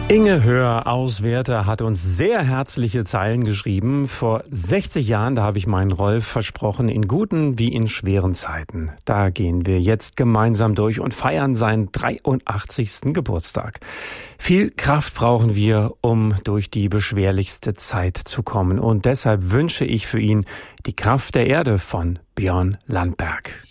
Inge Hör aus Werther hat uns sehr herzliche Zeilen geschrieben. Vor 60 Jahren, da habe ich meinen Rolf versprochen, in guten wie in schweren Zeiten. Da gehen wir jetzt gemeinsam durch und feiern seinen 83. Geburtstag. Viel Kraft brauchen wir, um durch die beschwerlichste Zeit zu kommen. Und deshalb wünsche ich für ihn die Kraft der Erde von Björn Landberg.